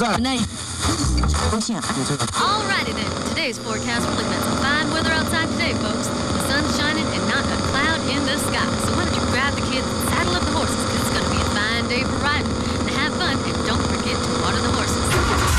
再来。 那 Alrighty then. Today's forecast will admit some fine weather outside today, folks. The sun's shining.